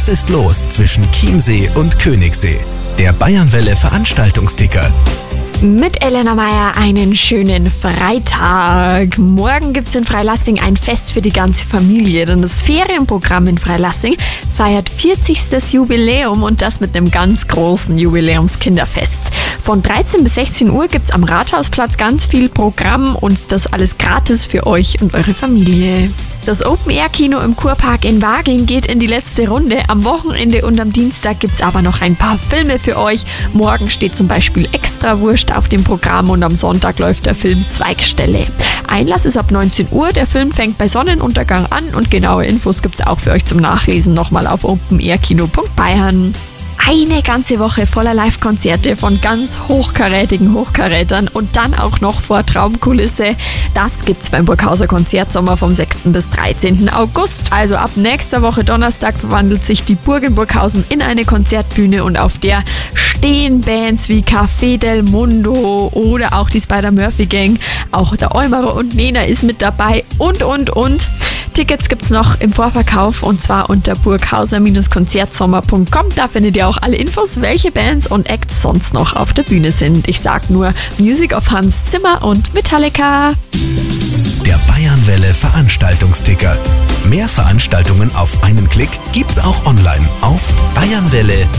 ist los zwischen Chiemsee und Königssee? Der Bayernwelle Veranstaltungsticker. Mit Elena Meier einen schönen Freitag. Morgen gibt's in Freilassing ein Fest für die ganze Familie, denn das Ferienprogramm in Freilassing feiert 40. Jubiläum und das mit einem ganz großen Jubiläumskinderfest. Von 13 bis 16 Uhr gibt's am Rathausplatz ganz viel Programm und das alles gratis für euch und eure Familie. Das Open-Air-Kino im Kurpark in Waging geht in die letzte Runde. Am Wochenende und am Dienstag gibt's aber noch ein paar Filme für euch. Morgen steht zum Beispiel Extrawurst auf dem Programm und am Sonntag läuft der Film Zweigstelle. Einlass ist ab 19 Uhr, der Film fängt bei Sonnenuntergang an und genaue Infos gibt's auch für euch zum Nachlesen nochmal auf openairkino.bayern. Eine ganze Woche voller Live-Konzerte von ganz hochkarätigen Hochkarätern und dann auch noch vor Traumkulisse. Das gibt's beim Burghauser Konzertsommer vom 6. bis 13. August. Also ab nächster Woche Donnerstag verwandelt sich die Burg in Burghausen in eine Konzertbühne und auf der stehen Bands wie Café del Mundo oder auch die Spider-Murphy Gang. Auch der Eumerer und Nena ist mit dabei und. Tickets gibt's noch im Vorverkauf und zwar unter burghauser-konzertsommer.com. Da findet ihr auch alle Infos, welche Bands und Acts sonst noch auf der Bühne sind. Ich sag nur Music of Hans Zimmer und Metallica. Der Bayernwelle Veranstaltungsticker. Mehr Veranstaltungen auf einen Klick gibt's auch online auf bayernwelle.at.